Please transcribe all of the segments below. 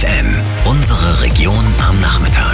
FFN, unsere Region am Nachmittag.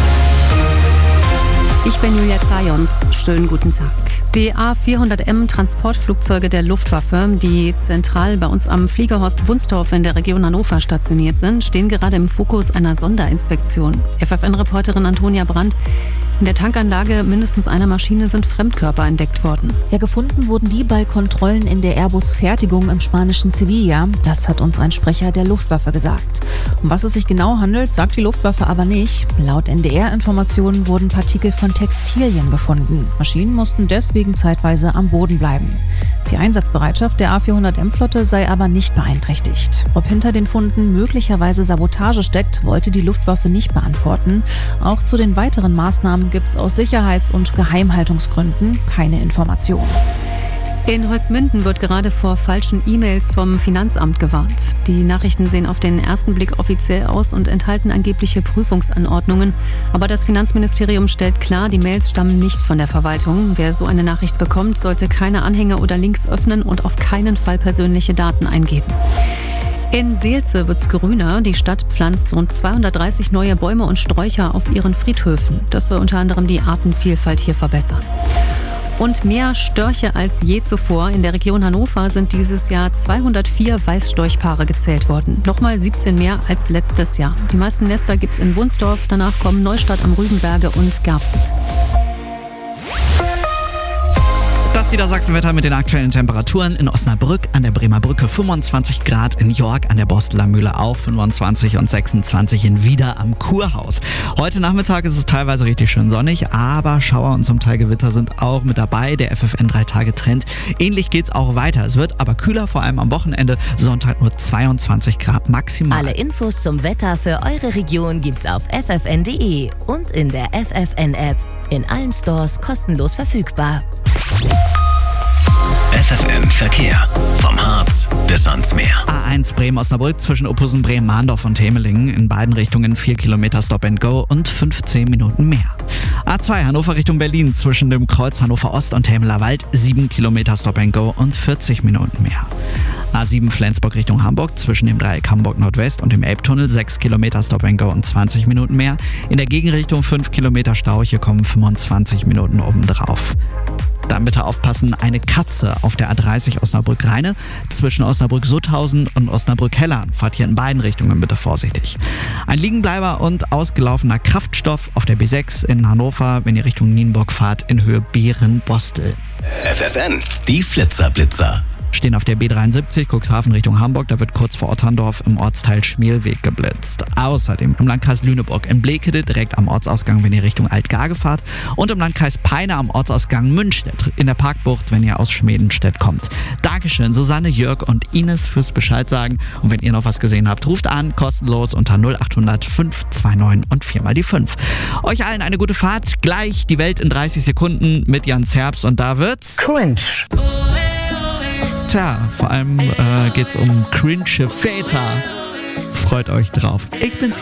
Ich bin Julia Zajons. Schönen guten Tag. Die A400M Transportflugzeuge der Luftwaffe, die zentral bei uns am Fliegerhorst Wunstorf in der Region Hannover stationiert sind, stehen gerade im Fokus einer Sonderinspektion. FFN-Reporterin Antonia Brandt. In der Tankanlage mindestens einer Maschine sind Fremdkörper entdeckt worden. Ja, gefunden wurden die bei Kontrollen in der Airbus-Fertigung im spanischen Sevilla. Das hat uns ein Sprecher der Luftwaffe gesagt. Um was es sich genau handelt, sagt die Luftwaffe aber nicht. Laut NDR-Informationen wurden Partikel von Textilien gefunden. Maschinen mussten deswegen zeitweise am Boden bleiben. Die Einsatzbereitschaft der A400M-Flotte sei aber nicht beeinträchtigt. Ob hinter den Funden möglicherweise Sabotage steckt, wollte die Luftwaffe nicht beantworten. Auch zu den weiteren Maßnahmen gibt es aus Sicherheits- und Geheimhaltungsgründen keine Informationen. In Holzminden wird gerade vor falschen E-Mails vom Finanzamt gewarnt. Die Nachrichten sehen auf den ersten Blick offiziell aus und enthalten angebliche Prüfungsanordnungen. Aber das Finanzministerium stellt klar, die Mails stammen nicht von der Verwaltung. Wer so eine Nachricht bekommt, sollte keine Anhänge oder Links öffnen und auf keinen Fall persönliche Daten eingeben. In Seelze wird's grüner. Die Stadt pflanzt rund 230 neue Bäume und Sträucher auf ihren Friedhöfen. Das soll unter anderem die Artenvielfalt hier verbessern. Und mehr Störche als je zuvor. In der Region Hannover sind dieses Jahr 204 Weißstorchpaare gezählt worden. Nochmal 17 mehr als letztes Jahr. Die meisten Nester gibt's in Wunstorf. Danach kommen Neustadt am Rügenberge und Garbsen. Das Niedersachsenwetter mit den aktuellen Temperaturen: in Osnabrück an der Bremer Brücke 25 Grad, in York an der Borsteler Mühle auch 25 und 26 in Wieder am Kurhaus. Heute Nachmittag ist es teilweise richtig schön sonnig, aber Schauer und zum Teil Gewitter sind auch mit dabei. Der FFN 3-Tage-Trend. Ähnlich geht's auch weiter. Es wird aber kühler, vor allem am Wochenende. Sonntag nur 22 Grad maximal. Alle Infos zum Wetter für eure Region gibt's auf ffn.de und in der FFN-App. In allen Stores kostenlos verfügbar. FFN Verkehr. Vom Harz bis ans Meer. A1 Bremen-Osnabrück zwischen Ophusen, Bremen-Mahndorf und Temelingen. In beiden Richtungen 4 Kilometer Stop and Go und 15 Minuten mehr. A2 Hannover Richtung Berlin zwischen dem Kreuz Hannover Ost und Helmeler Wald 7 Kilometer Stop and Go und 40 Minuten mehr. A7 Flensburg Richtung Hamburg zwischen dem Dreieck Hamburg Nordwest und dem Elbtunnel 6 Kilometer Stop and Go und 20 Minuten mehr. In der Gegenrichtung 5 Kilometer Stau, hier kommen 25 Minuten obendrauf. Dann bitte aufpassen, eine Katze auf der A30 Osnabrück-Rheine zwischen Osnabrück-Sutthausen und Osnabrück-Hellern. Fahrt hier in beiden Richtungen bitte vorsichtig. Ein Liegenbleiber und ausgelaufener Kraftstoff auf der B6 in Hannover, wenn ihr Richtung Nienburg fahrt, in Höhe Beeren-Bostel. FFN, die Flitzer-Blitzer. Stehen auf der B73 Cuxhaven Richtung Hamburg, da wird kurz vor Otterndorf im Ortsteil Schmielweg geblitzt. Außerdem im Landkreis Lüneburg in Blekede direkt am Ortsausgang, wenn ihr Richtung Altgarge fahrt, und im Landkreis Peine am Ortsausgang Münstedt in der Parkbucht, wenn ihr aus Schmedenstedt kommt. Dankeschön Susanne, Jörg und Ines fürs Bescheid sagen, und wenn ihr noch was gesehen habt, ruft an, kostenlos unter 0800 529 und 4 mal die 5. Euch allen eine gute Fahrt, gleich die Welt in 30 Sekunden mit Jan Zerbst, und da wird's Cringe. Tja, vor allem geht's um cringe Väter. Freut euch drauf. Ich bin's.